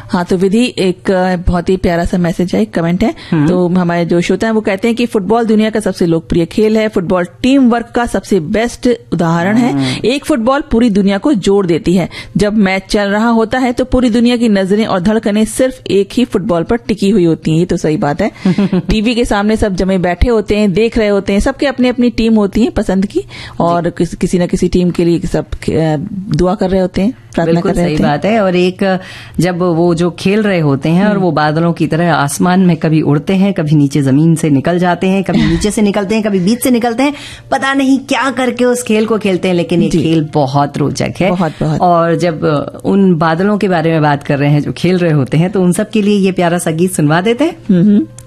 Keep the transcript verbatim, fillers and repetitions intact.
हाँ, तो विधि एक बहुत ही प्यारा सा मैसेज है, एक कमेंट है। तो हमारे जो श्रोता हैं वो कहते हैं कि फुटबॉल दुनिया का सबसे लोकप्रिय खेल है, फुटबॉल टीम वर्क का सबसे बेस्ट उदाहरण है। एक फुटबॉल पूरी दुनिया को जोड़ देती है। जब मैच चल रहा होता है तो पूरी दुनिया की नजरें और धड़कनें सिर्फ एक ही फुटबॉल पर टिकी हुई होती हैं। ये तो सही बात है। टीवी के सामने सब जमे बैठे होते हैं, देख रहे होते हैं, सबके अपनी अपनी टीम होती है पसंद की, और किस, किसी न किसी टीम के लिए सब दुआ कर रहे होते हैं, प्रार्थना कर रहे होते हैं। सही बात है। और एक जब वो जो खेल रहे होते हैं और वो बादलों की तरह आसमान में कभी उड़ते हैं, कभी नीचे जमीन से निकल जाते हैं, कभी नीचे से निकलते हैं, कभी बीच से निकलते हैं, पता नहीं क्या करके उस खेल को खेलते हैं, लेकिन ये खेल बहुत रोचक है। बहुत बहुत। और जब उन बादलों के बारे में बात कर रहे हैं जो खेल रहे होते हैं, तो उन सब के लिए ये प्यारा सा गीत सुनवा देते हैं।